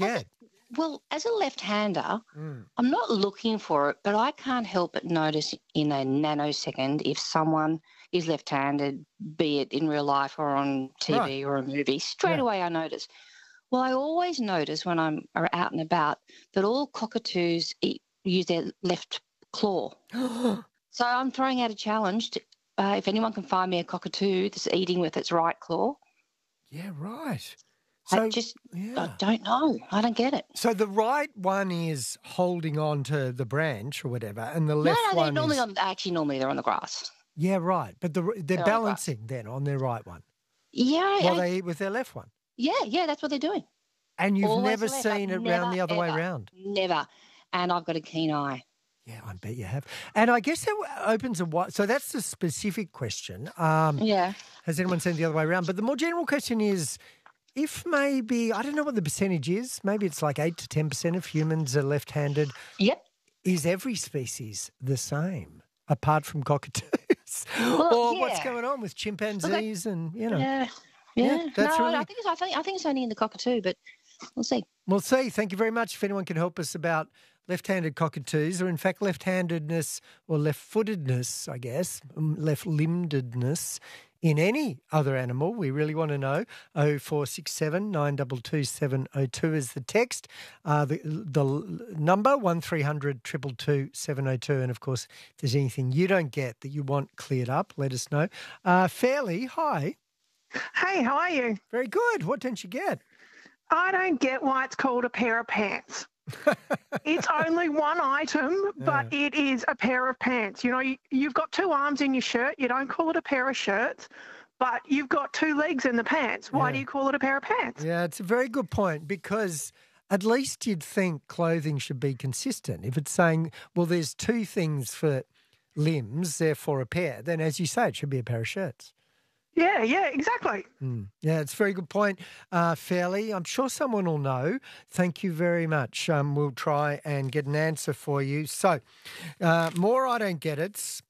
get? Well, as a left-hander, Mm. I'm not looking for it, but I can't help but notice in a nanosecond if someone is left-handed, be it in real life or on Right. TV or a movie. Straight Yeah. away I notice. Well, I always notice when I'm out and about that all cockatoos use their left claw. So I'm throwing out a challenge to, if anyone can find me a cockatoo that's eating with its right claw. Yeah, right. I So, don't know. I don't get it. So the right one is holding on to the branch or whatever, and the No, left they're one normally is... normally they're on the grass. Yeah, right. But they're They're on the grass. balancing then on their right one Yeah, while they eat with their left one. yeah, that's what they're doing. And you've Always never the left. seen it round the other way round? Never. And I've got a keen eye. Yeah, I bet you have. And I guess that opens a wide... So that's the specific question. Yeah. Has anyone seen it the other way around? But the more general question is, if maybe, I don't know what the percentage is, maybe it's like 8 to 10% of humans are left-handed. Yep. Is every species the same, apart from cockatoos? Well, or yeah. what's going on with chimpanzees and, you know? Yeah. that's No, really... I think it's only in the cockatoo, but we'll see. We'll see. Thank you very much. If anyone can help us about left-handed cockatoos, or in fact left-handedness or left-footedness, I guess, left-limbedness in any other animal, we really want to know. 0467 922 702 is the text. The number 1300 222 702. And, of course, if there's anything you don't get that you want cleared up, let us know. Fairly, hi. Hey, how are you? Very good. What don't you get? I don't get why it's called a pair of pants. It's only one item, but it is a pair of pants. You know, you've got two arms in your shirt. You don't call it a pair of shirts, but you've got two legs in the pants. Why do you call it a pair of pants? Yeah, it's a very good point, because at least you'd think clothing should be consistent. If it's saying, well, there's two things for limbs, therefore a pair, then as you say, it should be a pair of shirts. Yeah, exactly. Yeah, it's a very good point, Fairly. I'm sure someone will know. Thank you very much. We'll try and get an answer for you. So, more I don't get it's,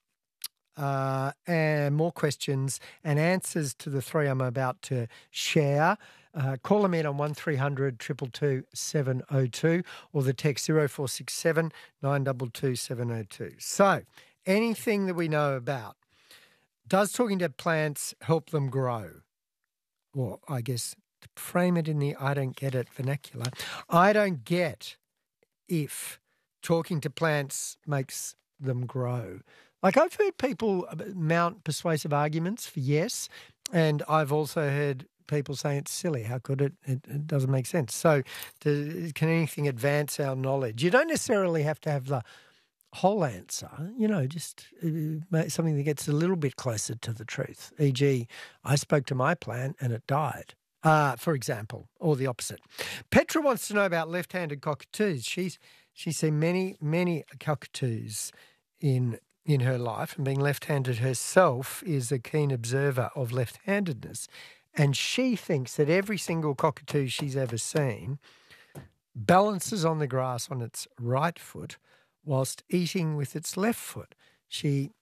and more questions and answers to the three I'm about to share. Call them in on 1300 222 702 or the text 0467 922 702. So, anything that we know about. Does talking to plants help them grow? Or I guess to frame it in the I don't get it vernacular, I don't get if talking to plants makes them grow. Like, I've heard people mount persuasive arguments for yes, and I've also heard people say it's silly. How could it? It doesn't make sense. So can anything advance our knowledge? You don't necessarily have to have the whole answer, you know, just something that gets a little bit closer to the truth. E.g., I spoke to my plant and it died, for example, or the opposite. Petra wants to know about left-handed cockatoos. She's seen many cockatoos in her life, and being left-handed herself is a keen observer of left-handedness. And she thinks that every single cockatoo she's ever seen balances on the grass on its right foot whilst eating with its left foot. She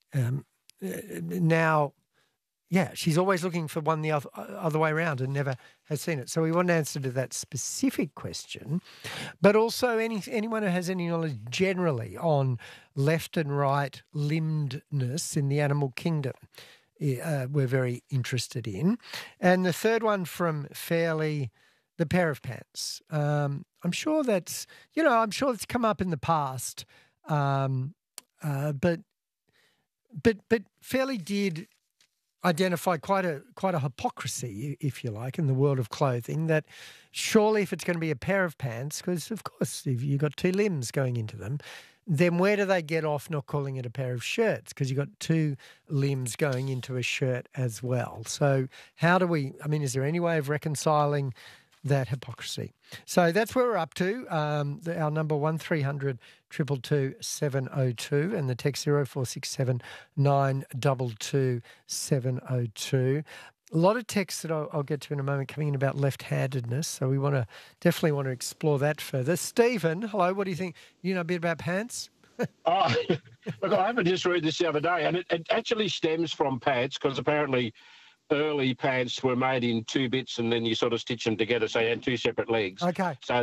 she's always looking for one the other way around and never has seen it. So we want an answer to that specific question, but also anyone who has any knowledge generally on left and right limbedness in the animal kingdom. We're very interested in. And the third one from Fairly, the pair of pants. I'm sure it's come up in the past, but Fairly did identify quite a hypocrisy, if you like, in the world of clothing, that surely if it's going to be a pair of pants, because of course if you've got two limbs going into them, then where do they get off not calling it a pair of shirts? Because you've got two limbs going into a shirt as well. So is there any way of reconciling that hypocrisy? So that's where we're up to. Our number 1300 222 702 and the text 0467 922 702. A lot of texts that I'll get to in a moment coming in about left-handedness, so we definitely want to explore that further. Stephen, hello, what do you think? You know a bit about pants? Look, I happened to just read this the other day, and it actually stems from pants, because apparently early pants were made in two bits and then you sort of stitch them together so you had two separate legs. Okay. So